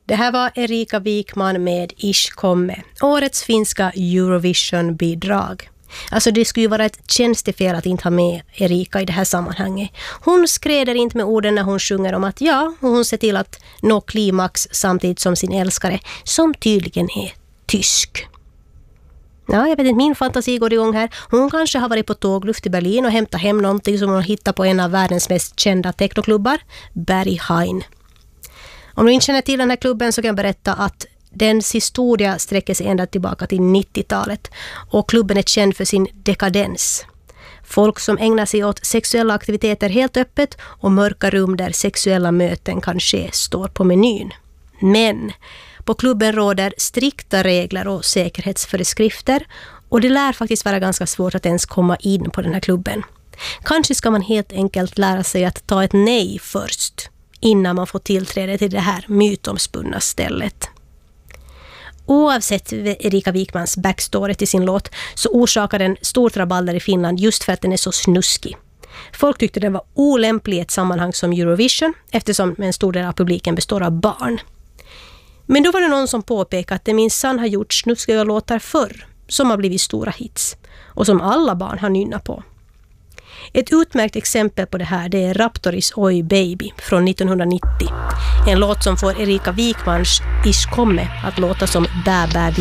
Det här var Erika Wikman med Ish komme, årets finska Eurovision-bidrag. Alltså det skulle ju vara ett tjänstefel att inte ha med Erika i det här sammanhanget. Hon skräder inte med orden när hon sjunger om att hon ser till att nå klimax samtidigt som sin älskare, som tydligen är tysk. Ja, jag vet inte, min fantasi går igång här. Hon kanske har varit på tågluft i Berlin och hämtat hem någonting som hon hittat på en av världens mest kända technoklubbar, Berghain. Om du inte känner till den här klubben så kan jag berätta att dens historia sträcker sig ända tillbaka till 90-talet och klubben är känd för sin dekadens. Folk som ägnar sig åt sexuella aktiviteter helt öppet och mörka rum där sexuella möten kan ske står på menyn. Men på klubben råder strikta regler och säkerhetsföreskrifter och det lär faktiskt vara ganska svårt att ens komma in på den här klubben. Kanske ska man helt enkelt lära sig att ta ett nej först innan man får tillträde till det här mytomspunna stället. Oavsett Erika Wikmans backstory till sin låt så orsakar den stort rabalder i Finland just för att den är så snuskig. Folk tyckte den var olämplig i ett sammanhang som Eurovision eftersom en stor del av publiken består av barn. Men då var det någon som påpekade att det minsann har gjort snuskiga låtar förr som har blivit stora hits och som alla barn har nynnat på. Ett utmärkt exempel på det här det är Raptoris Oi Baby från 1990. En låt som får Erika Wikmans Ish komme att låta som Bä Bä